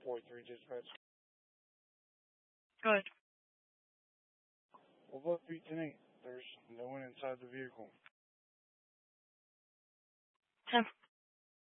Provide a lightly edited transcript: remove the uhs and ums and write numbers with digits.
4-3 dispatch. Go ahead. Well, look, B-10-8. There's no one inside the vehicle. 10.